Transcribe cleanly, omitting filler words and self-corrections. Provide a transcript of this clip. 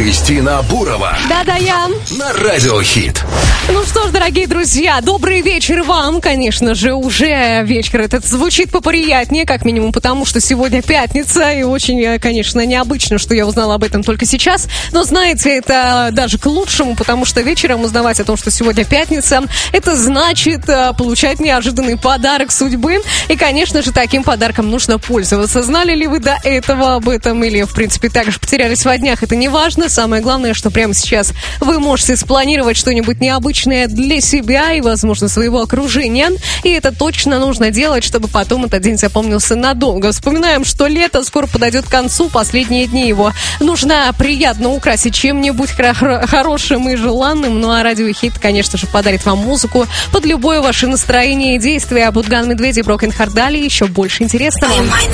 Кристина Бурова. Да-да, я. На Радио Хит. Ну что ж, дорогие друзья, добрый вечер вам. Конечно же, уже вечер этот звучит поприятнее, как минимум потому, что сегодня пятница. И очень, конечно, необычно, что я узнала об этом только сейчас. Но, знаете, это даже к лучшему, потому что вечером узнавать о том, что сегодня пятница, это значит получать неожиданный подарок судьбы. И, конечно же, таким подарком нужно пользоваться. Знали ли вы до этого об этом или, в принципе, также потерялись во днях? Это не важно. Самое главное, что прямо сейчас вы можете спланировать что-нибудь необычное для себя и, возможно, своего окружения. И это точно нужно делать, чтобы потом этот день запомнился надолго. Вспоминаем, что лето скоро подойдет к концу. Последние дни его нужно приятно украсить чем-нибудь хорошим и желанным. Ну а Радио Хит, конечно же, подарит вам музыку под любое ваше настроение и действие. Будган, Медведи, Broken Heart, далее еще больше интересного.